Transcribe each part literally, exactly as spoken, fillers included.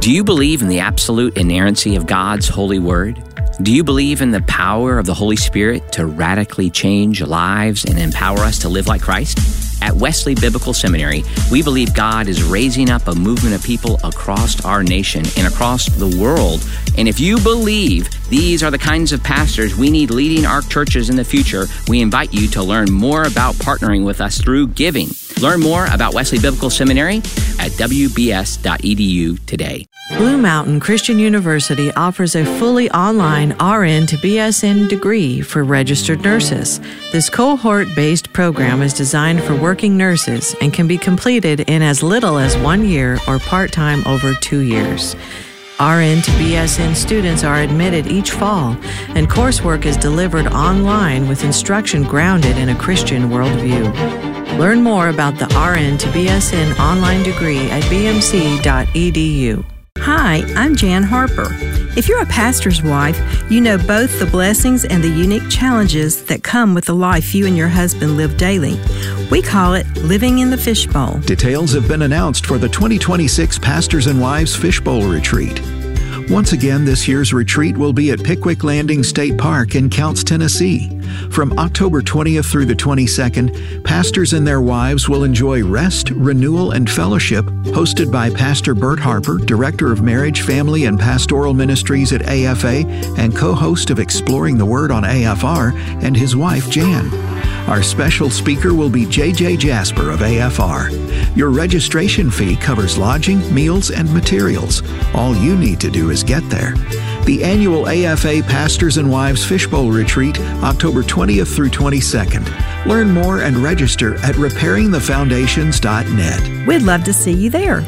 Do you believe in the absolute inerrancy of God's holy word? Do you believe in the power of the Holy Spirit to radically change lives and empower us to live like Christ? At Wesley Biblical Seminary, we believe God is raising up a movement of people across our nation and across the world. And if you believe these are the kinds of pastors we need leading our churches in the future, we invite you to learn more about partnering with us through giving. Learn more about Wesley Biblical Seminary at w b s dot e d u today. Blue Mountain Christian University offers a fully online R N to B S N degree for registered nurses. This cohort-based program is designed for working nurses and can be completed in as little as one year or part-time over two years. R N to B S N students are admitted each fall, and coursework is delivered online with instruction grounded in a Christian worldview. Learn more about the R N to B S N online degree at b m c dot e d u. Hi, I'm Jan Harper. If you're a pastor's wife, you know both the blessings and the unique challenges that come with the life you and your husband live daily. We call it living in the fishbowl. Details have been announced for the twenty twenty-six Pastors and Wives Fishbowl Retreat. Once again, this year's retreat will be at Pickwick Landing State Park in Counce, Tennessee. From October twentieth through the twenty-second, pastors and their wives will enjoy rest, renewal, and fellowship, hosted by Pastor Bert Harper, Director of Marriage, Family, and Pastoral Ministries at A F A and co-host of Exploring the Word on A F R, and his wife, Jan. Our special speaker will be J J Jasper of A F R. Your registration fee covers lodging, meals, and materials. All you need to do is get there. The annual A F A Pastors and Wives Fishbowl Retreat, October twentieth through twenty-second. Learn more and register at repairing the foundations dot net. We'd love to see you there.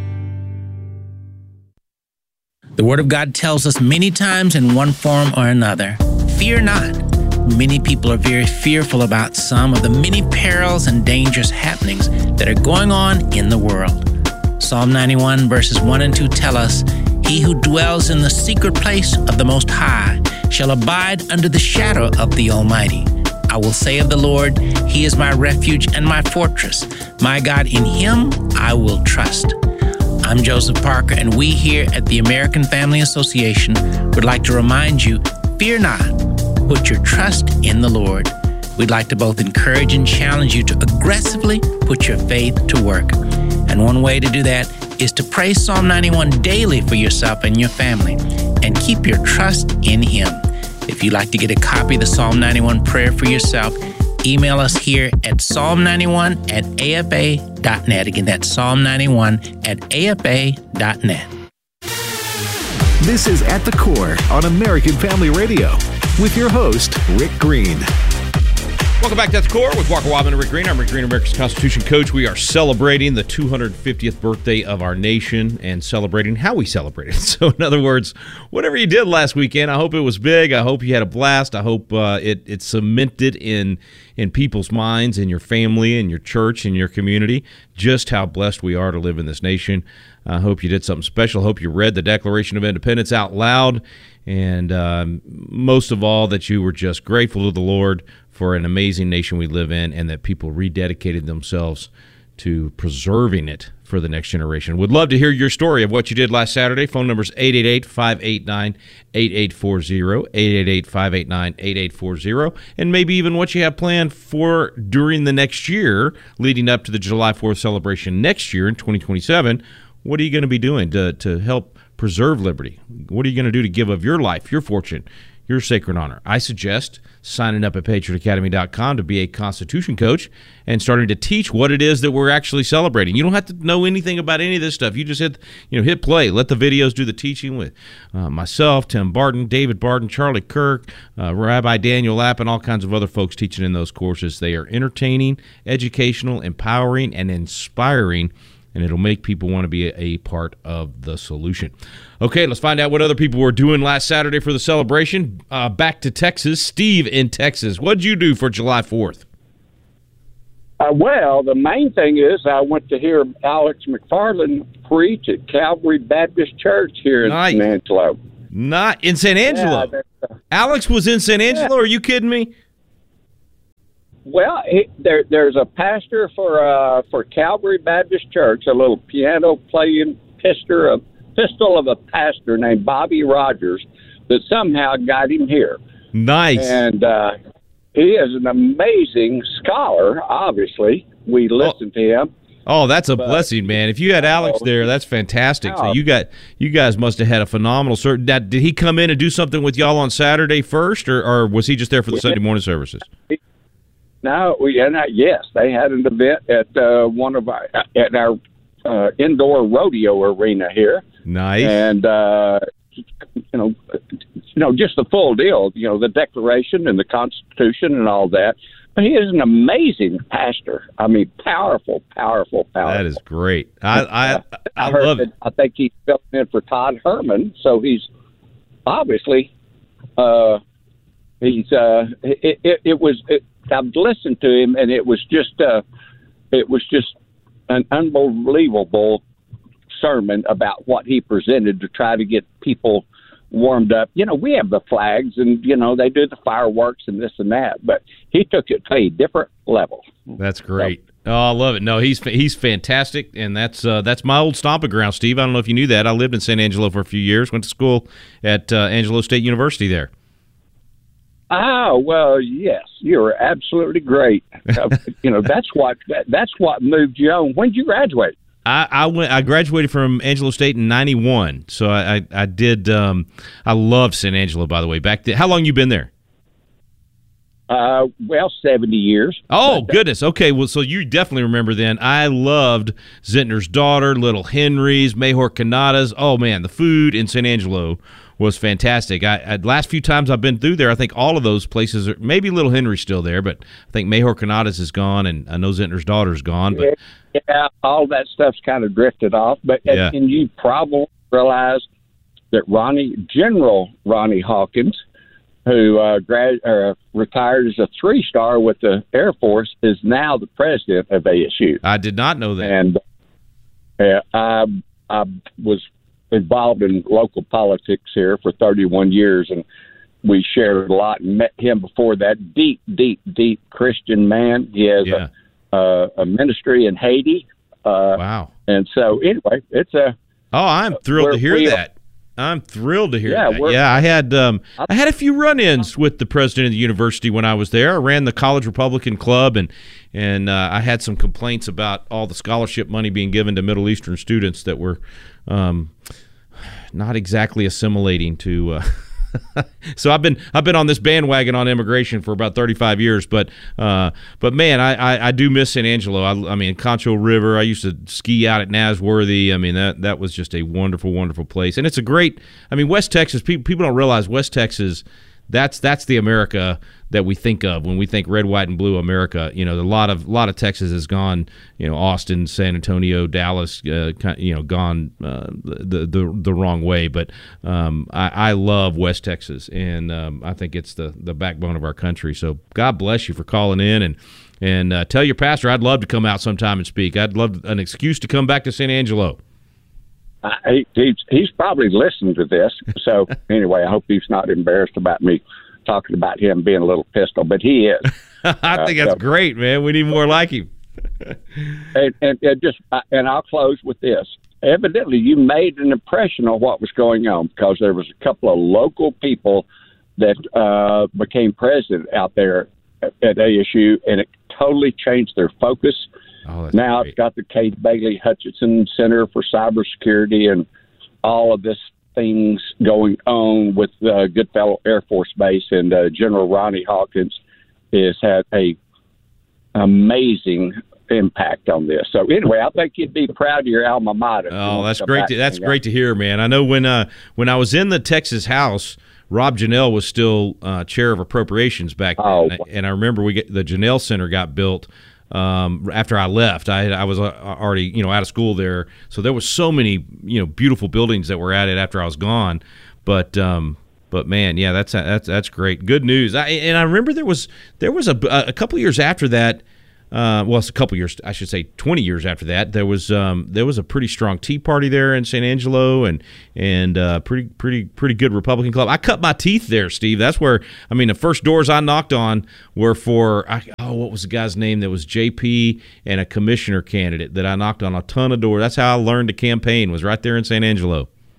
The Word of God tells us many times in one form or another, fear not. Many people are very fearful about some of the many perils and dangerous happenings that are going on in the world. Psalm ninety-one verses one and two tell us, "He who dwells in the secret place of the Most High shall abide under the shadow of the Almighty. I will say of the Lord, He is my refuge and my fortress. My God, in Him I will trust." I'm Joseph Parker, and we here at the American Family Association would like to remind you, fear not. Put your trust in the Lord. We'd like to both encourage and challenge you to aggressively put your faith to work. And one way to do that is to pray Psalm ninety-one daily for yourself and your family, and keep your trust in Him. If you'd like to get a copy of the Psalm ninety-one prayer for yourself, email us here at psalm ninety-one at a f a dot net. Again, that's psalm ninety-one at a f a dot net. This is At the Core on American Family Radio with your host, Rick Green. Welcome back to At the Core with Walker Wildman and Rick Green. I'm Rick Green, America's Constitution coach. We are celebrating the two hundred fiftieth birthday of our nation and celebrating how we celebrate it. So, in other words, whatever you did last weekend, I hope it was big. I hope you had a blast. I hope uh, it, it cemented in in people's minds, in your family, in your church, in your community, just how blessed we are to live in this nation. I hope you did something special. I hope you read the Declaration of Independence out loud. And um, most of all, that you were just grateful to the Lord for an amazing nation we live in, and that people rededicated themselves to preserving it for the next generation. Would love to hear your story of what you did last Saturday. Phone number is eight eight eight, five eight nine, eight eight four zero, eight eight eight, five eight nine, eight eight four zero, and maybe even what you have planned for during the next year leading up to the July fourth celebration next year in twenty twenty-seven. What are you going to be doing to, to help preserve liberty? What are you going to do to give of your life, your fortune, your sacred honor? I suggest signing up at patriot academy dot com to be a Constitution coach and starting to teach what it is that we're actually celebrating. You don't have to know anything about any of this stuff. You just hit, you know, hit play. Let the videos do the teaching with uh, myself, Tim Barton, David Barton, Charlie Kirk, uh, Rabbi Daniel Lapp, and all kinds of other folks teaching in those courses. They are entertaining, educational, empowering, and inspiring, and it'll make people want to be a, a part of the solution. Okay, let's find out what other people were doing last Saturday for the celebration. Uh, back to Texas. Steve in Texas. What'd you do for July fourth? Uh, well, the main thing is I went to hear Alex McFarland preach at Calvary Baptist Church here nice. in San Angelo. Not in San Angelo? Yeah, uh, Alex was in San Angelo? Yeah. Are you kidding me? Well, he, there, there's a pastor for uh, for Calvary Baptist Church, a little piano-playing pastor, a pistol of a pastor named Bobby Rogers that somehow got him here. Nice. And uh, he is an amazing scholar, obviously. We listen oh. to him. Oh, that's a but, blessing, man. If you had Alex there, that's fantastic. So you got you guys must have had a phenomenal service. Did he come in and do something with y'all on Saturday first, or, or was he just there for the Sunday morning services? No, we and yes, they had an event at uh, one of our at our uh, indoor rodeo arena here. Nice. And uh, you know, you know, just the full deal. You know, the Declaration and the Constitution and all that. But he is an amazing pastor. I mean, powerful, powerful, powerful. That is great. I I, I, I, I love that, it. I think he's filling in for Todd Herman, so he's obviously uh, he's uh, it, it, it was. It, I've listened to him, and it was just uh, it was just an unbelievable sermon about what he presented to try to get people warmed up. You know, we have the flags and, you know, they do the fireworks and this and that, but he took it to a different level. That's great. So, oh, I love it. No, he's he's fantastic, and that's uh, that's my old stomping ground, Steve. I don't know if you knew that. I lived in San Angelo for a few years, went to school at uh, Angelo State University there. Oh, well, yes, you're absolutely great. Uh, you know, that's what that, that's what moved you on. When did you graduate? I, I went. I graduated from Angelo State in ninety-one, so I, I, I did. Um, I love San Angelo, by the way. Back then, how long you been there? Uh, well, seventy years. Oh, but, goodness. Okay, well, so you definitely remember then. I loved Zentner's Daughter, Little Henry's, Mejor Canadas. Oh man, the food in San Angelo was fantastic. I, I last few times I've been through there, I think all of those places are maybe Little Henry's still there, but I think Mejor Canadas is gone, and I know Zentner's Daughter's gone, but. Yeah, all that stuff's kind of drifted off. But yeah. And you probably realize that Ronnie, General Ronnie Hawkins, who uh, grad, uh, retired as a three-star with the Air Force, is now the president of A S U. I did not know that. And uh, I, I was involved in local politics here for thirty-one years, and we shared a lot and met him before that. Deep, deep, deep Christian man. He has yeah. a Uh, a ministry in Haiti. Uh, wow. And so, anyway, it's a. Oh, I'm thrilled to hear that. I'm thrilled to hear yeah, that. Yeah, I had um, I had a few run-ins with the president of the university when I was there. I ran the College Republican Club, and and uh, I had some complaints about all the scholarship money being given to Middle Eastern students that were um, not exactly assimilating to. Uh, so I've been I've been on this bandwagon on immigration for about thirty-five years, but uh, but man, I, I, I do miss San Angelo. I, I mean, Concho River. I used to ski out at Nasworthy. I mean, that that was just a wonderful, wonderful place, and it's a great. I mean, West Texas. People people don't realize West Texas. That's that's the America that we think of when we think red, white, and blue America. You know, a lot of a lot of Texas has gone. You know, Austin, San Antonio, Dallas. Uh, you know, gone uh, the the the wrong way. But um, I, I love West Texas, and um, I think it's the the backbone of our country. So God bless you for calling in and and uh, tell your pastor I'd love to come out sometime and speak. I'd love an excuse to come back to San Angelo. Uh, he, he's, he's probably listened to this. So anyway, I hope he's not embarrassed about me talking about him being a little pistol, but he is. I think uh, that's so, great, man. We need more like him. and, and, and just uh, and I'll close with this. Evidently, you made an impression on what was going on because there was a couple of local people that uh, became president out there at, at A S U, and it totally changed their focus. Oh, now great. It's got the Kate Bailey Hutchinson Center for Cybersecurity and all of this things going on with uh, Goodfellow Air Force Base, and uh, General Ronnie Hawkins has had a amazing impact on this. So anyway, I think you'd be proud of your alma mater. Oh, that's great. To, that's great to hear, man. I know when uh, when I was in the Texas House, Rob Janelle was still uh, chair of appropriations back then, oh. and I remember we get, the Janelle Center got built. Um, after I left, I I was already you know out of school there, so there was so many you know beautiful buildings that were added after I was gone. But um, but man, yeah, that's that's that's great, good news. I, and I remember there was there was a a couple of years after that. Uh, well, it's a couple years, I should say, twenty years after that. There was um, there was a pretty strong Tea Party there in San Angelo, and and uh, pretty pretty pretty good Republican club. I cut my teeth there, Steve. That's where I mean the first doors I knocked on were for I, oh what was the guy's name? That was J P and a commissioner candidate that I knocked on a ton of doors. That's how I learned to campaign. Was right there in San Angelo.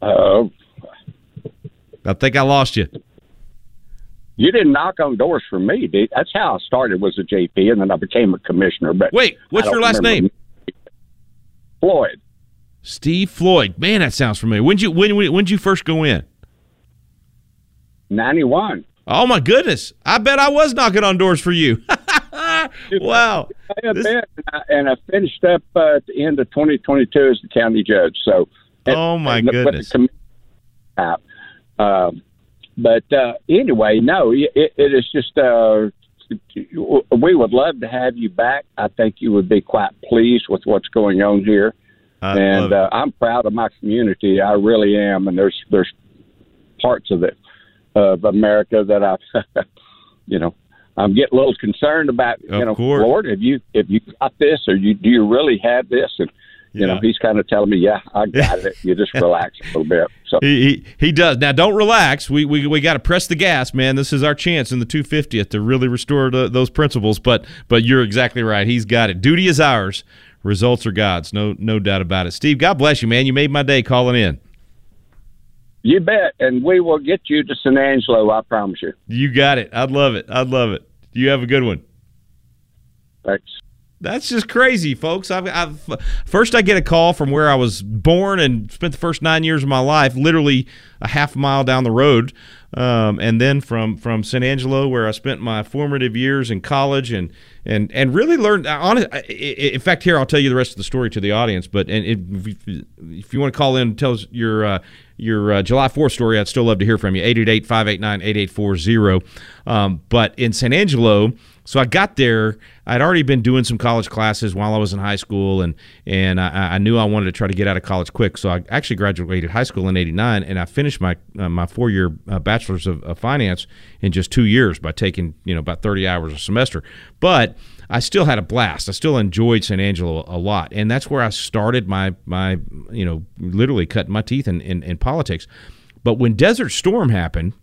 Uh, I think I lost you. You didn't knock on doors for me, dude. That's how I started, was a J P, and then I became a commissioner. But wait, what's your last remember. name? Floyd. Steve Floyd. Man, that sounds familiar. When'd you when when'd you first go in? ninety-one. Oh my goodness! I bet I was knocking on doors for you. Wow. This... And I finished up uh, at the end of twenty twenty-two as the county judge. So. Oh my and, goodness. Um, but uh, anyway, no, it, it is just. Uh, we would love to have you back. I think you would be quite pleased with what's going on here. I and uh, I'm proud of my community. I really am. And there's there's parts of it of America that I, you know, I'm getting a little concerned about. You of know, course. Lord, have you have you got this, or you do you really have this? And you yeah. know, he's kind of telling me, yeah, I got it. You just relax a little bit. So he, he he does. Now, don't relax. We we we got to press the gas, man. This is our chance in the two fiftieth to really restore the, those principles. But but you're exactly right. He's got it. Duty is ours. Results are God's. No no doubt about it. Steve, God bless you, man. You made my day calling in. You bet. And we will get you to San Angelo, I promise you. You got it. I'd love it. I'd love it. You have a good one. Thanks. That's just crazy, folks. I've, I've first I get a call from where I was born and spent the first nine years of my life, literally a half mile down the road, um, and then from from San Angelo, where I spent my formative years in college, and and and really learned. Honest, in fact, here I'll tell you the rest of the story to the audience. But and if, if you want to call in and tell us your uh, your uh, July fourth story, I'd still love to hear from you. eight eight eight, five eight nine, eight eight four zero. Um, but in San Angelo. So I got there. I'd already been doing some college classes while I was in high school, and and I, I knew I wanted to try to get out of college quick. So I actually graduated high school in eighty-nine, and I finished my uh, my four year uh, bachelor's of, of finance in just two years by taking you know about thirty hours a semester. But I still had a blast. I still enjoyed San Angelo a lot, and that's where I started my my you know literally cutting my teeth in in, in politics. But when Desert Storm happened.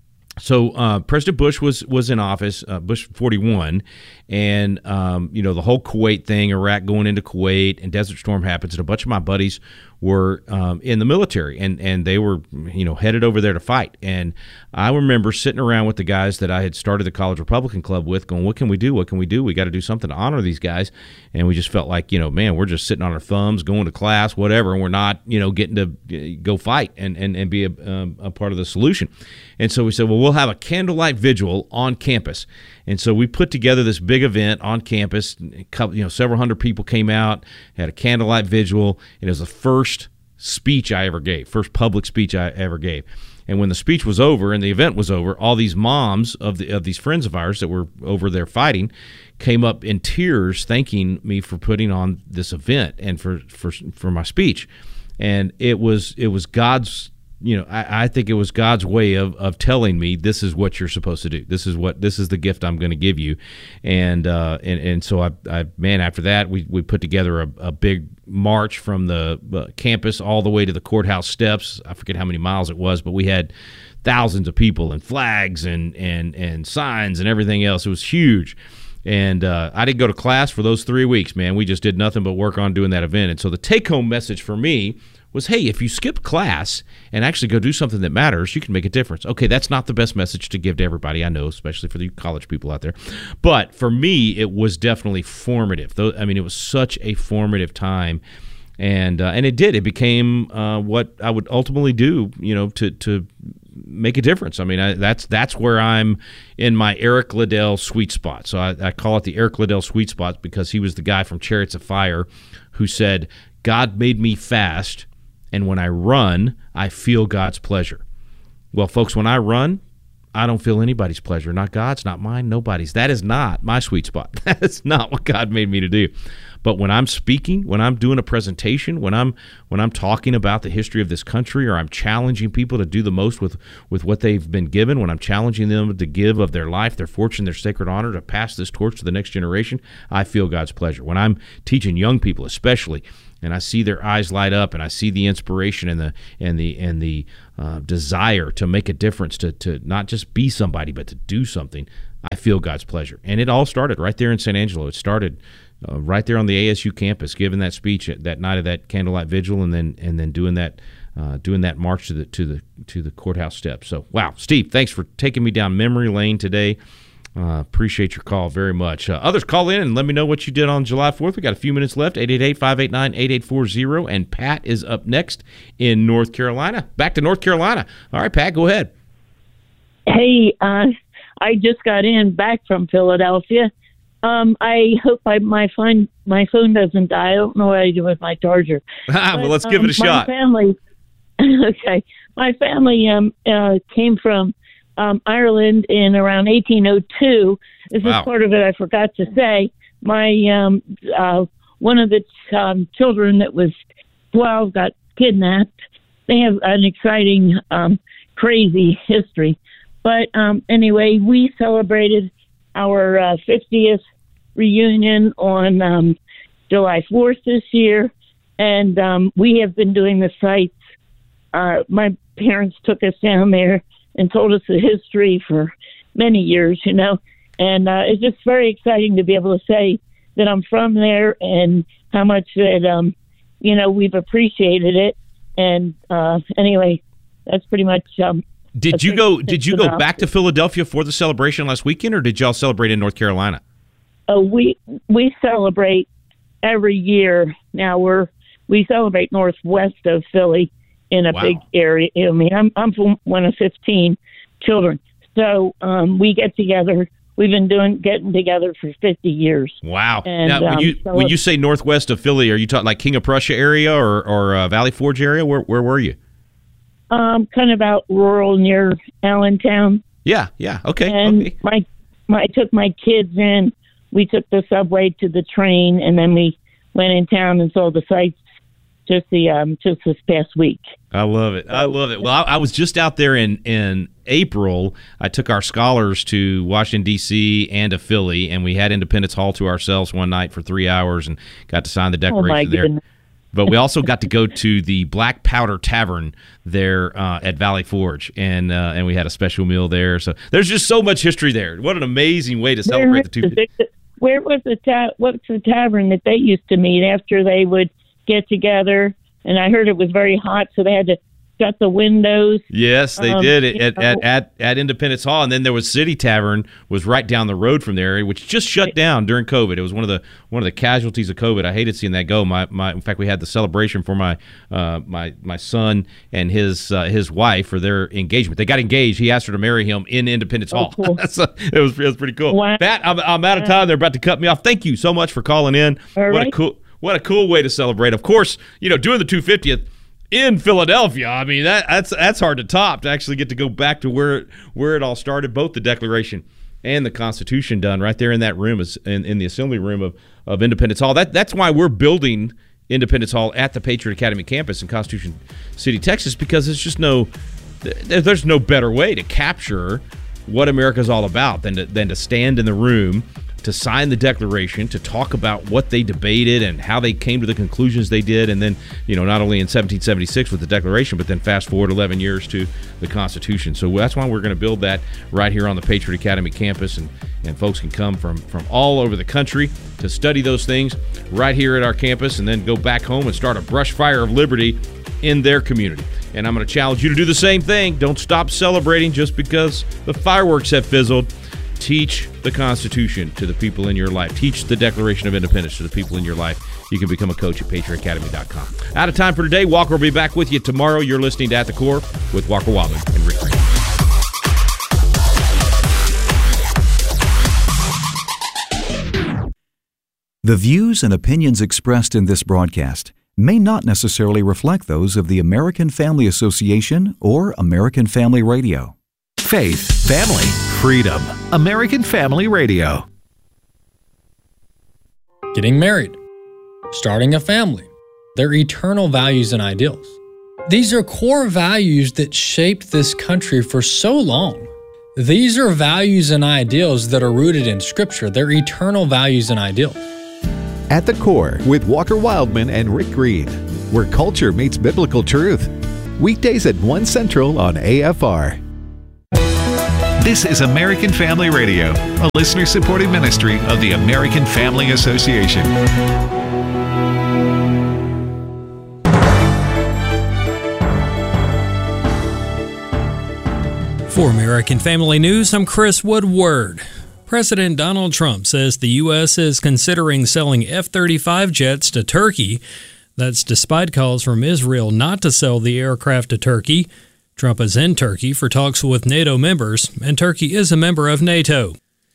So uh, President Bush was was in office, uh, Bush forty-one, and um, you know the whole Kuwait thing, Iraq going into Kuwait, and Desert Storm happens, and a bunch of my buddies were um, in the military, and and they were you know headed over there to fight. And I remember sitting around with the guys that I had started the College Republican Club with, going, "What can we do? What can we do? We got to do something to honor these guys." And we just felt like you know, man, we're just sitting on our thumbs, going to class, whatever, and we're not you know getting to go fight and and and be a, um, a part of the solution. And so we said, well, we'll have a candlelight vigil on campus. And so we put together this big event on campus. A couple, you know, several hundred people came out, had a candlelight vigil, and it was the first speech I ever gave, first public speech I ever gave. And when the speech was over and the event was over, all these moms of the of these friends of ours that were over there fighting came up in tears thanking me for putting on this event and for for for my speech. And it was it was God's You know, I, I think it was God's way of, of telling me this is what you're supposed to do. This is what this is the gift I'm going to give you, and uh, and and so I, I man after that we, we put together a, a big march from the uh, campus all the way to the courthouse steps. I forget how many miles it was, but we had thousands of people and flags and and and signs and everything else. It was huge. And uh, I didn't go to class for those three weeks, man. We just did nothing but work on doing that event. And so the take-home message for me was, hey, if you skip class and actually go do something that matters, you can make a difference. Okay, that's not the best message to give to everybody, I know, especially for the college people out there. But for me, it was definitely formative. I mean, it was such a formative time. And uh, and it did. It became uh, what I would ultimately do, you know, to to make a difference. I mean, I, that's that's where I'm in my Eric Liddell sweet spot. So I, I call it the Eric Liddell sweet spot because he was the guy from Chariots of Fire who said, God made me fast, and when I run, I feel God's pleasure. Well, folks, when I run, I don't feel anybody's pleasure. Not God's, not mine, nobody's. That is not my sweet spot. That is not what God made me to do. But when I'm speaking, when I'm doing a presentation, when I'm when I'm talking about the history of this country, or I'm challenging people to do the most with, with what they've been given, when I'm challenging them to give of their life, their fortune, their sacred honor, to pass this torch to the next generation, I feel God's pleasure. When I'm teaching young people especially, and I see their eyes light up, and I see the inspiration and the and the and the uh, desire to make a difference, to to not just be somebody, but to do something, I feel God's pleasure. And it all started right there in San Angelo. It started uh, right there on the A S U campus, giving that speech at, that night of that candlelight vigil, and then and then doing that uh, doing that march to the to the to the courthouse steps. So, wow, Steve, thanks for taking me down memory lane today. Uh, appreciate your call very much. Uh, others, call in and let me know what you did on July fourth. We got a few minutes left. eight eight eight, five eight nine, eight eight four zero. And Pat is up next in North Carolina. Back to North Carolina. All right, Pat, go ahead. Hey, uh, I just got in back from Philadelphia. Um, I hope I, my phone my phone doesn't die. I don't know what I do with my charger. well, but, let's give um, it a shot. My family, okay. My family um, uh, came from um, Ireland in around eighteen oh two. This Wow. is part of it I forgot to say. My um, uh, one of the um, children that was twelve got kidnapped. They have an exciting, um, crazy history. But um, anyway, we celebrated our uh, fiftieth reunion on um, July fourth this year, and um, we have been doing the sites. Uh, my parents took us down there and told us the history for many years, you know, and uh, it's just very exciting to be able to say that I'm from there and how much that, um, you know, we've appreciated it. And uh, anyway, that's pretty much... Um, Did you go? Did you go back to Philadelphia for the celebration last weekend, or did y'all celebrate in North Carolina? Uh, we we celebrate every year. Now we're we celebrate northwest of Philly in a Wow. big area. I mean, I'm I'm from one of fifteen children, so um, we get together. We've been doing getting together for fifty years. Wow! And, now, when um, you so when it- you say northwest of Philly, are you talking like King of Prussia area or or uh, Valley Forge area? Where where were you? Um, kind of out rural near Allentown. Yeah, yeah, okay. And okay. my, my, I took my kids in. We took the subway to the train, and then we went in town and saw the sights just the um just this past week. I love it. I love it. Well, I, I was just out there in, in April. I took our scholars to Washington, D C and to Philly, and we had Independence Hall to ourselves one night for three hours and got to sign the Oh, my Declaration there. goodness. But we also got to go to the Black Powder Tavern there uh, at Valley Forge, and uh, and we had a special meal there. So there's just so much history there. What an amazing way to celebrate Where, the two. the, where was the ta- what's the tavern that they used to meet after they would get together? And I heard it was very hot, so they had to shut the windows. Yes, they Um, did it you at, know- at, at, at Independence Hall, and then there was City Tavern was right down the road from there, which just shut down during COVID. It was one of the one of the casualties of COVID. I hated seeing that go. My my in fact, we had the celebration for my uh, my my son and his uh, his wife for their engagement. They got engaged. He asked her to marry him in Independence Hall. cool. so it was it was pretty cool. Wow. Pat, I'm, I'm out of time. They're about to cut me off. Thank you so much for calling in. All what a right. cool what a cool way to celebrate. Of course, you know, doing the two hundred fiftieth. In Philadelphia, I mean that that's that's hard to top. To actually get to go back to where where it all started, both the Declaration and the Constitution done right there in that room, is in, in the assembly room of, of Independence Hall. That that's why we're building Independence Hall at the Patriot Academy campus in Constitution City, Texas, because there's just no there, there's no better way to capture what America's all about than to, than to stand in the room, to sign the Declaration, to talk about what they debated and how they came to the conclusions they did, and then, you know, not only in seventeen seventy-six with the Declaration, but then fast forward eleven years to the Constitution. So that's why we're going to build that right here on the Patriot Academy campus, and, and folks can come from, from all over the country to study those things right here at our campus and then go back home and start a brush fire of liberty in their community. And I'm going to challenge you to do the same thing. Don't stop celebrating just because the fireworks have fizzled. Teach the Constitution to the people in your life. Teach the Declaration of Independence to the people in your life. You can become a coach at patriot academy dot com. Out of time for today. Walker will be back with you tomorrow. You're listening to At the Core with Walker Wildman and Rick Green. The views and opinions expressed in this broadcast may not necessarily reflect those of the American Family Association or American Family Radio. Faith, family, freedom. American Family Radio. Getting married, starting a family, they're eternal values and ideals. These are core values that shaped this country for so long. These are values and ideals that are rooted in Scripture. They're eternal values and ideals. At the Core with Walker Wildman and Rick Green, where culture meets biblical truth. Weekdays at one Central on A F R. This is American Family Radio, a listener-supported ministry of the American Family Association. For American Family News, I'm Chris Woodward. President Donald Trump says the U S is considering selling F thirty-five jets to Turkey. That's despite calls from Israel not to sell the aircraft to Turkey. Trump is in Turkey for talks with NATO members, and Turkey is a member of NATO.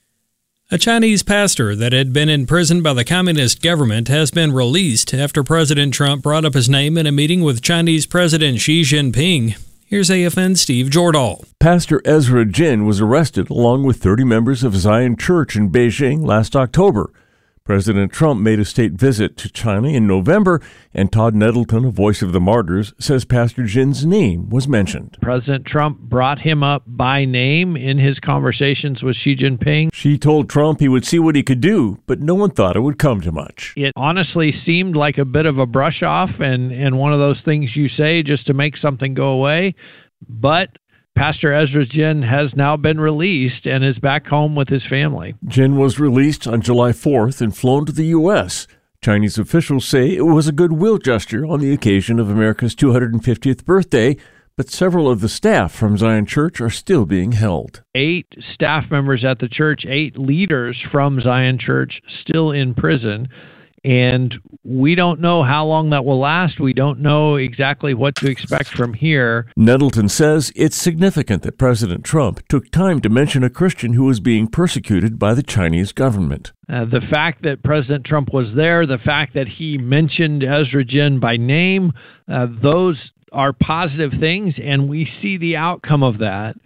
A Chinese pastor that had been in prison by the communist government has been released after President Trump brought up his name in a meeting with Chinese President Xi Jinping. Here's A F N's Steve Jordahl. Pastor Ezra Jin was arrested along with thirty members of Zion Church in Beijing last October. President Trump made a state visit to China in November, and Todd Nettleton, a voice of the martyrs, says Pastor Jin's name was mentioned. President Trump brought him up by name in his conversations with Xi Jinping. Xi told Trump he would see what he could do, but no one thought it would come to much. It honestly seemed like a bit of a brush off and, and one of those things you say just to make something go away. But Pastor Ezra Jin has now been released and is back home with his family. Jin was released on July fourth and flown to the U S. Chinese officials say it was a goodwill gesture on the occasion of America's two hundred fiftieth birthday, but several of the staff from Zion Church are still being held. Eight staff members at the church, eight leaders from Zion Church still in prison. And we don't know how long that will last. We don't know exactly what to expect from here. Nettleton says it's significant that President Trump took time to mention a Christian who was being persecuted by the Chinese government. Uh, the fact that President Trump was there, the fact that he mentioned Ezra Jin by name, uh, those are positive things, and we see the outcome of that.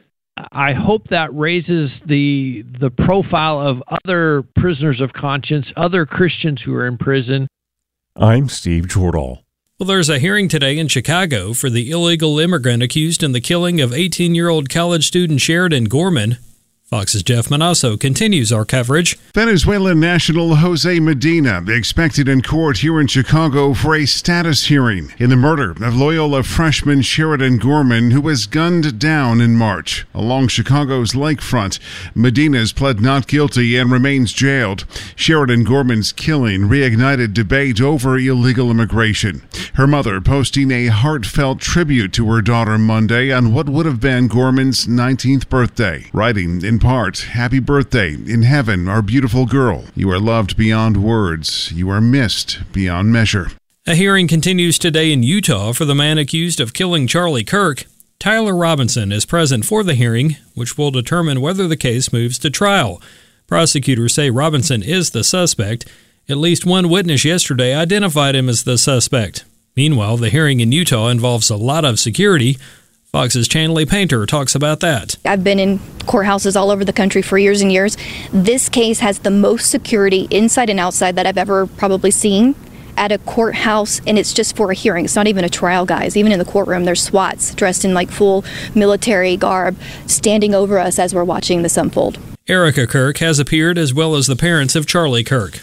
I hope that raises the the profile of other prisoners of conscience, other Christians who are in prison. I'm Steve Jordahl. Well, there's a hearing today in Chicago for the illegal immigrant accused in the killing of eighteen-year-old college student Sheridan Gorman. Fox's Jeff Manasso continues our coverage. Venezuelan national Jose Medina expected in court here in Chicago for a status hearing in the murder of Loyola freshman Sheridan Gorman, who was gunned down in March along Chicago's lakefront. Medina's pled not guilty and remains jailed. Sheridan Gorman's killing reignited debate over illegal immigration. Her mother posting a heartfelt tribute to her daughter Monday on what would have been Gorman's nineteenth birthday, writing in part, "Happy birthday in heaven, our beautiful girl. You are loved beyond words. You are missed beyond measure." A hearing continues today in Utah for the man accused of killing Charlie Kirk. Tyler Robinson is present for the hearing, which will determine whether the case moves to trial. Prosecutors say Robinson is the suspect. At least one witness yesterday identified him as the suspect. Meanwhile, the hearing in Utah involves a lot of security. Fox's Chanley Painter talks about that. I've been in courthouses all over the country for years and years. This case has the most security inside and outside that I've ever probably seen at a courthouse, and it's just for a hearing. It's not even a trial, guys. Even in the courtroom, there's SWATs dressed in like full military garb standing over us as we're watching this unfold. Erica Kirk has appeared, as well as the parents of Charlie Kirk.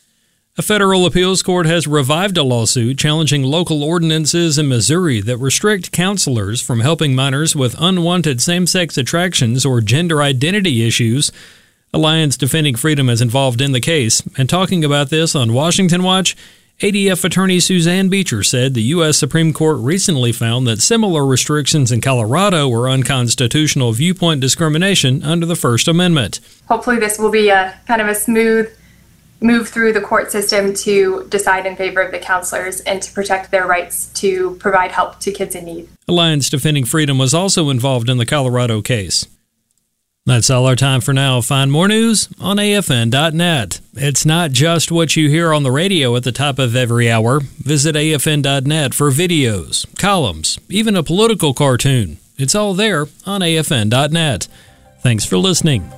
A federal appeals court has revived a lawsuit challenging local ordinances in Missouri that restrict counselors from helping minors with unwanted same-sex attractions or gender identity issues. Alliance Defending Freedom is involved in the case, and talking about this on Washington Watch, A D F attorney Suzanne Beecher said the U S Supreme Court recently found that similar restrictions in Colorado were unconstitutional viewpoint discrimination under the First Amendment. Hopefully this will be a kind of a smooth move through the court system to decide in favor of the counselors and to protect their rights to provide help to kids in need. Alliance Defending Freedom was also involved in the Colorado case. That's all our time for now. Find more news on A F N dot net. It's not just what you hear on the radio at the top of every hour. Visit A F N dot net for videos, columns, even a political cartoon. It's all there on A F N dot net. Thanks for listening.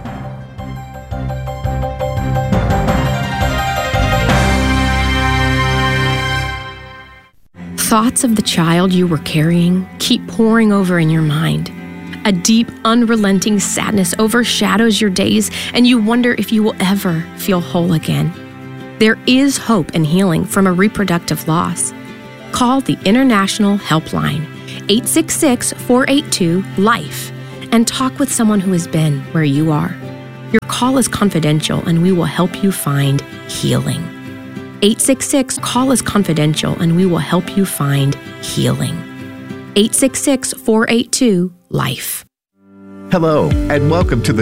Thoughts of the child you were carrying keep pouring over in your mind. A deep, unrelenting sadness overshadows your days, and you wonder if you will ever feel whole again. There is hope and healing from a reproductive loss. Call the International Helpline, eight six six, four eight two, LIFE, and talk with someone who has been where you are. Your call is confidential, and we will help you find healing. eight six six, call is confidential, and we will help you find healing. eight six six, four eight two, LIFE. Hello, and welcome to the